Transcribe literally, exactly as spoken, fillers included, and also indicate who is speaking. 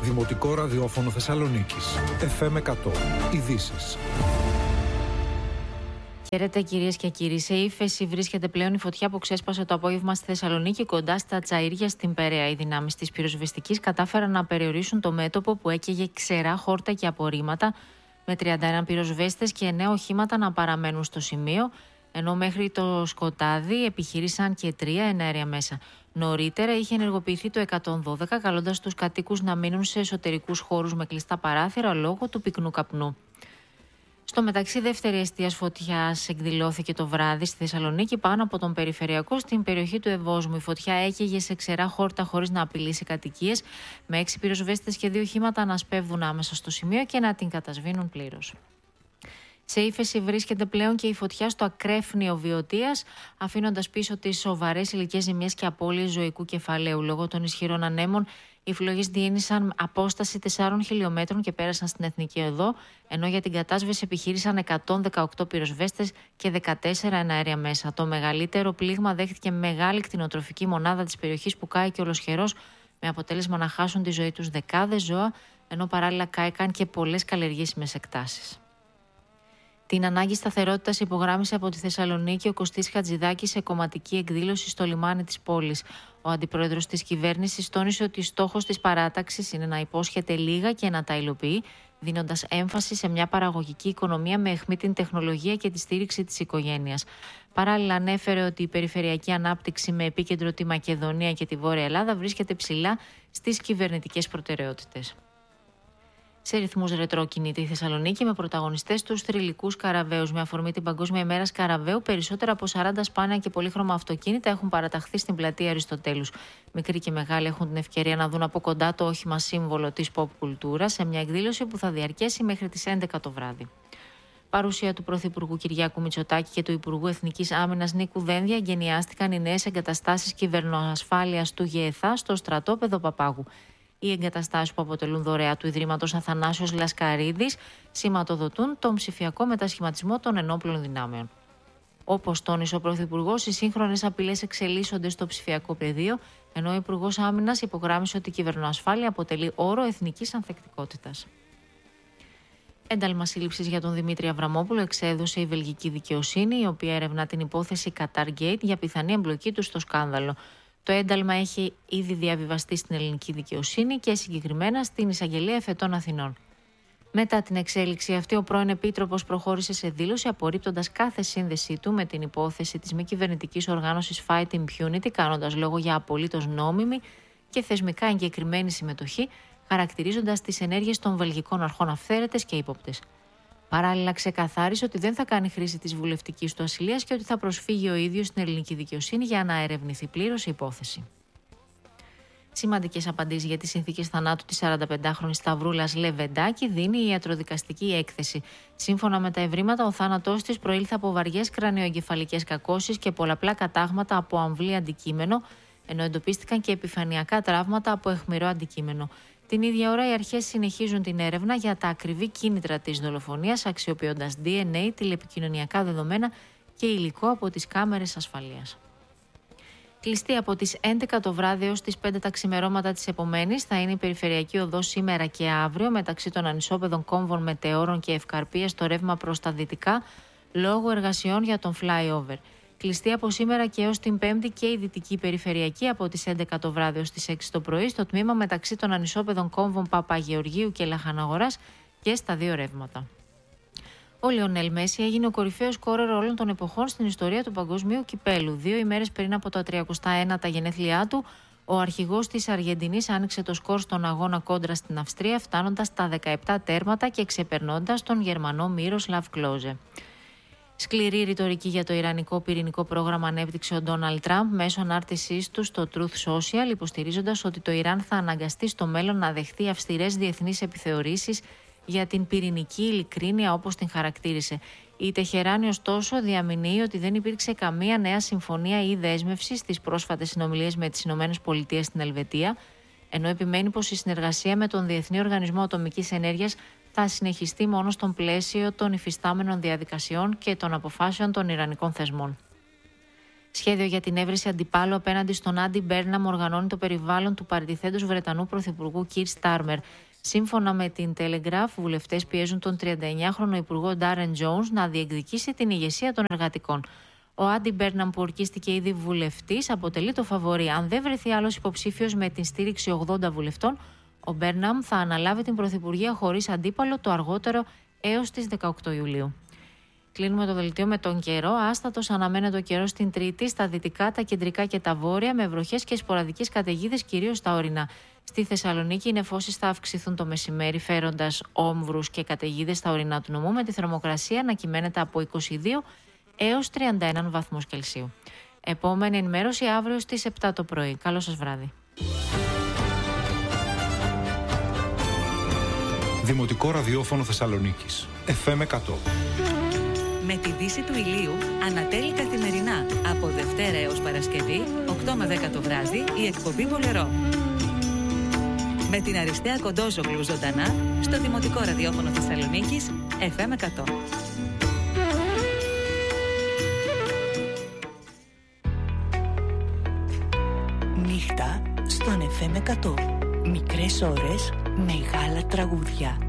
Speaker 1: Δημοτικό Ραδιόφωνο Θεσσαλονίκης. εφ εμ εκατό. Ειδήσεις.
Speaker 2: Χαίρετε κυρίες και κύριοι. Σε ύφεση βρίσκεται πλέον η φωτιά που ξέσπασε το απόγευμα στη Θεσσαλονίκη κοντά στα Τσαΐρια στην Περαία. Οι δυνάμεις της πυροσβεστικής κατάφεραν να περιορίσουν το μέτωπο που έκαιγε ξερά χόρτα και απορρίμματα, με τριάντα ένα πυροσβέστες και εννέα οχήματα να παραμένουν στο σημείο, ενώ μέχρι το σκοτάδι επιχείρησαν και τρία εναέρια μέσα. Νωρίτερα είχε ενεργοποιηθεί το εκατόν δώδεκα, καλώντας τους κατοίκους να μείνουν σε εσωτερικούς χώρους με κλειστά παράθυρα λόγω του πυκνού καπνού. Στο μεταξύ, δεύτερη εστίας φωτιάς εκδηλώθηκε το βράδυ στη Θεσσαλονίκη πάνω από τον Περιφερειακό στην περιοχή του Ευόσμου. Η φωτιά έκαιγε σε ξερά χόρτα χωρίς να απειλήσει κατοικίες, με έξι πυροσβέστες και δύο οχήματα να σπέβδουν άμεσα στο σημείο και να την κατασβήνουν πλήρως. Σε ύφεση βρίσκεται πλέον και η φωτιά στο ακρέφνιο Βιωτίας, αφήνοντας πίσω τις σοβαρές ηλικές ζημιές και απώλειες ζωικού κεφαλαίου. Λόγω των ισχυρών ανέμων, οι φλόγες διένυσαν απόσταση τεσσάρων χιλιόμετρων και πέρασαν στην Εθνική Οδό, ενώ για την κατάσβεση επιχείρησαν εκατόν δεκαοκτώ πυροσβέστες και δεκατέσσερα εναέρια μέσα. Το μεγαλύτερο πλήγμα δέχτηκε μεγάλη κτηνοτροφική μονάδα της περιοχής που κάηκε ολοσχερός, με αποτέλεσμα να χάσουν τη ζωή τους δεκάδες ζώα, ενώ παράλληλα κάηκαν και πολλές καλλιεργήσιμες εκτάσεις. Την ανάγκη σταθερότητας υπογράμμισε από τη Θεσσαλονίκη ο Κωστής Χατζηδάκης σε κομματική εκδήλωση στο λιμάνι της πόλης. Ο αντιπρόεδρος της κυβέρνησης τόνισε ότι στόχος της παράταξης είναι να υπόσχεται λίγα και να τα υλοποιεί, δίνοντας έμφαση σε μια παραγωγική οικονομία με αιχμή την τεχνολογία και τη στήριξη της οικογένειας. Παράλληλα, ανέφερε ότι η περιφερειακή ανάπτυξη με επίκεντρο τη Μακεδονία και τη Βόρεια Ελλάδα βρίσκεται ψηλά στις κυβερνητικές προτεραιότητες. Σε ρυθμούς ρετρό κινείται η Θεσσαλονίκη, με πρωταγωνιστές τους θρυλικούς καραβαίους. Με αφορμή την Παγκόσμια ημέρα Καραβαίου, περισσότερα από σαράντα σπάνια και πολύχρωμα αυτοκίνητα έχουν παραταχθεί στην πλατεία Αριστοτέλους. Μικροί και μεγάλοι έχουν την ευκαιρία να δουν από κοντά το όχημα σύμβολο της pop κουλτούρας, σε μια εκδήλωση που θα διαρκέσει μέχρι τις έντεκα το βράδυ. Παρουσία του Πρωθυπουργού Κυριάκου Μητσοτάκη και του Υπουργού Εθνικής Άμυνας Νίκου Δένδια εγκαινιάστηκαν οι νέες εγκαταστάσεις κυβερνοασφάλειας του ΓΕΘΑ στο στρατόπεδο Παπάγου. Οι εγκαταστάσεις που αποτελούν δωρεά του Ιδρύματος Αθανάσιος Λασκαρίδης σηματοδοτούν τον ψηφιακό μετασχηματισμό των ενόπλων δυνάμεων. Όπως τόνισε ο Πρωθυπουργός, οι σύγχρονες απειλές εξελίσσονται στο ψηφιακό πεδίο, ενώ ο Υπουργός Άμυνας υπογράμμισε ότι η κυβερνοασφάλεια αποτελεί όρο εθνικής ανθεκτικότητας. Ένταλμα σύλληψης για τον Δημήτρη Αβραμόπουλο εξέδωσε η βελγική δικαιοσύνη, η οποία ερευνά την υπόθεση Qatargate για πιθανή εμπλοκή του στο σκάνδαλο. Το ένταλμα έχει ήδη διαβιβαστεί στην ελληνική δικαιοσύνη και συγκεκριμένα στην Εισαγγελία Εφετών Αθηνών. Μετά την εξέλιξη αυτή, ο πρώην Επίτροπος προχώρησε σε δήλωση απορρίπτοντας κάθε σύνδεσή του με την υπόθεση της μη κυβερνητικής οργάνωσης Fight Impunity, κάνοντας λόγο για απολύτως νόμιμη και θεσμικά εγκεκριμένη συμμετοχή, χαρακτηρίζοντας τις ενέργειες των βελγικών αρχών αυθαίρετες και ύποπτες. Παράλληλα, ξεκαθάρισε ότι δεν θα κάνει χρήση της βουλευτικής του ασυλίας και ότι θα προσφύγει ο ίδιος στην ελληνική δικαιοσύνη για να ερευνηθεί πλήρως η υπόθεση. Σημαντικές απαντήσεις για τις συνθήκες θανάτου της σαρανταπεντάχρονης Σταυρούλας Λεβεντάκη δίνει η ιατροδικαστική έκθεση. Σύμφωνα με τα ευρήματα, ο θάνατός της προήλθε από βαριές κρανιοεγκεφαλικές κακώσεις και πολλαπλά κατάγματα από αμβλή αντικείμενο, ενώ εντοπίστηκαν και επιφανειακά τραύματα από αιχμηρό αντικείμενο. Την ίδια ώρα, οι αρχές συνεχίζουν την έρευνα για τα ακριβή κίνητρα της δολοφονίας, αξιοποιώντας ντι εν έι, τηλεπικοινωνιακά δεδομένα και υλικό από τις κάμερες ασφαλείας. Κλειστή από τις έντεκα το βράδυ έως τις πέντε τα ξημερώματα της επομένης θα είναι η περιφερειακή οδός σήμερα και αύριο, μεταξύ των ανισόπεδων κόμβων Μετεώρων και Ευκαρπίας στο ρεύμα προς τα δυτικά, λόγω εργασιών για τον flyover. Κλειστή από σήμερα και έως την Πέμπτη και η δυτική περιφερειακή από τις έντεκα το βράδυ έως τις έξι το πρωί στο τμήμα μεταξύ των ανισόπεδων κόμβων Παπαγεωργίου και Λαχαναγοράς και στα δύο ρεύματα. Ο Λιονέλ Μέση έγινε ο κορυφαίος σκόρερ όλων των εποχών στην ιστορία του παγκοσμίου κυπέλου. Δύο ημέρες πριν από τα τριακοστά ένατα γενέθλιά του, ο αρχηγός της Αργεντινής άνοιξε το σκορ στον αγώνα κόντρα στην Αυστρία, φτάνοντας στα δεκαεπτά τέρματα και ξεπερνώντας τον Γερμανό Μίροσλαβ Κλόζε. Σκληρή ρητορική για το ιρανικό πυρηνικό πρόγραμμα ανέπτυξε ο Ντόναλντ Τραμπ μέσω ανάρτησής του στο Truth Social, υποστηρίζοντας ότι το Ιράν θα αναγκαστεί στο μέλλον να δεχθεί αυστηρές διεθνείς επιθεωρήσεις για την πυρηνική ειλικρίνεια, όπως την χαρακτήρισε. Η Τεχεράνη, ωστόσο, διαμηνύει ότι δεν υπήρξε καμία νέα συμφωνία ή δέσμευση στις πρόσφατες συνομιλίες με τις ΗΠΑ στην Ελβετία, ενώ επιμένει πως η συνεργασία με τον Διεθνή Οργανισμό Ατομικής Ενέργειας θα συνεχιστεί μόνο στον πλαίσιο των υφιστάμενων διαδικασιών και των αποφάσεων των ιρανικών θεσμών. Σχέδιο για την έβριση αντιπάλου απέναντι στον Άντι Μπέρναμ οργανώνει το περιβάλλον του παραιτηθέντος Βρετανού Πρωθυπουργού Κίρ Στάρμερ. Σύμφωνα με την Telegraph, βουλευτές πιέζουν τον τριανταεννιάχρονο Υπουργό Ντάρεν Τζόουνς να διεκδικήσει την ηγεσία των εργατικών. Ο Άντι Μπέρναμ, που ορκίστηκε ήδη βουλευτής, αποτελεί το φαβορί. Αν δεν βρεθεί άλλος υποψήφιος με την στήριξη ογδόντα βουλευτών, ο Μπέρναμ θα αναλάβει την πρωθυπουργία χωρίς αντίπαλο το αργότερο έως τις δεκαοκτώ Ιουλίου. Κλείνουμε το δελτίο με τον καιρό. Άστατος αναμένεται ο καιρός την Τρίτη στα δυτικά, τα κεντρικά και τα βόρεια, με βροχές και σποραδικές καταιγίδες κυρίως στα ορεινά. Στη Θεσσαλονίκη οι νεφώσεις θα αυξηθούν το μεσημέρι, φέροντας όμβρους και καταιγίδες στα ορεινά του νομού, με τη θερμοκρασία να κυμαίνεται από είκοσι δύο έως τριάντα ένα βαθμούς Κελσίου. Επόμενη ενημέρωση αύριο στις επτά το πρωί. Καλό σας βράδυ.
Speaker 1: Δημοτικό ραδιόφωνο Θεσσαλονίκης. εφ εμ εκατό.
Speaker 3: Με τη δύση του ηλίου ανατέλει καθημερινά από Δευτέρα έως Παρασκευή, οκτώ με δέκα το βράδυ, η εκπομπή Βολερό. Με την Αριστεία Κοντόζογλου ζωντανά στο Δημοτικό Ραδιόφωνο Θεσσαλονίκης, εφ εμ εκατό.
Speaker 4: Νύχτα στον εφ εμ εκατό. Μικρές ώρες, μεγάλα τραγούδια.